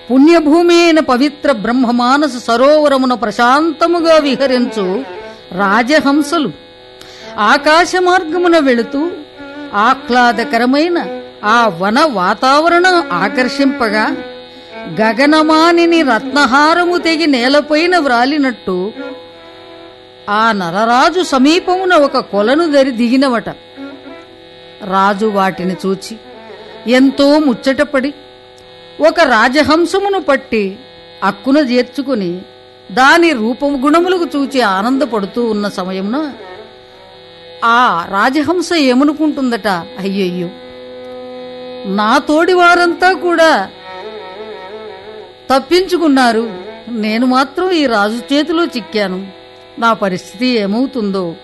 పుణ్యభూమి అయిన పవిత్ర బ్రహ్మమానస సరోవరమున ప్రశాంతముగా విహరించు రాజహంసలు ఆకాశ మార్గమున వెళుతూ ఆహ్లాదకరమైన ఆ వన వాతావరణం ఆకర్షింపగా గగనమానిని రత్నహారము తెగి నేలపైన వ్రాలినట్టు ఆ నరరాజు సమీపమున ఒక కొలను దిగినవట. రాజు వాటిని చూచి ఎంతో ముచ్చటపడి ఒక రాజహంసమును పట్టి అక్కున చేర్చుకుని దాని రూపము గుణములకు చూచి ఆనందపడుతూ ఉన్న సమయమున ఆ రాజహంస ఏమనుకుంటుందట, అయ్యయ్యో, నా తోడి వారంతా కూడా తప్పించుకున్నారు, నేను మాత్రం ఈ రాజు చేతిలో చిక్కాను, నా పరిస్థితి ఏమవుతుందో